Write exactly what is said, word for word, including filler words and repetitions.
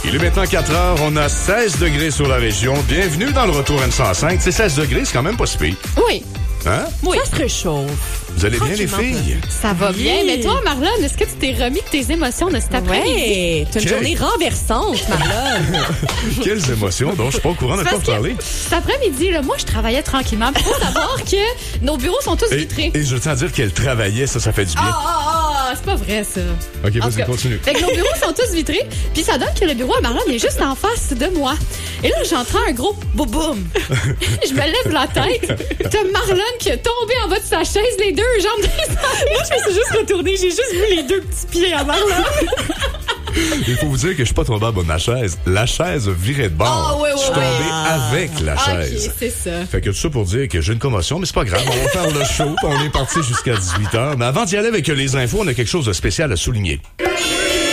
Il est maintenant quatre heures, on a seize degrés sur la région. Bienvenue dans le retour M cent cinq. C'est seize degrés, c'est quand même pas si pire. Oui. Hein? Oui. Ça se réchauffe. Vous allez bien, les filles? Ça va Oui. bien. Mais toi, Marlon, est-ce que tu t'es remis de tes émotions de cet après-midi? Ouais, c'est une Quel- journée renversante, Marlon. Quelles émotions, donc je suis pas au courant de C'est quoi parce vous parler. que cet après-midi, là, moi, je travaillais tranquillement. Il faut savoir que nos bureaux sont tous Et, vitrés. et je tiens à dire qu'elle travaillait, ça, ça fait du Ah, bien. ah, ah, c'est pas vrai, ça. OK, En tout vas-y, cas, continue. Fait que nos bureaux sont tous vitrés, puis ça donne que le bureau à Marlon il est juste en face de moi. Et là, j'entends un gros boum-boum. Je me lève la tête. T'as Marlon qui est tombé en bas de sa chaise, les deux jambes des Moi, je me suis juste retournée. J'ai juste vu les deux petits pieds à Marlon. Il faut vous dire que je suis pas tombé en bas de ma chaise. La chaise virait de bord. Ah, ouais, ouais, je suis tombé ouais. avec la Ah, chaise. OK, c'est ça. Fait que tout ça pour dire que j'ai une commotion, mais c'est pas grave. On va faire le show. On est parti jusqu'à dix-huit heures. Mais avant d'y aller avec les infos, on a quelque chose de spécial à souligner.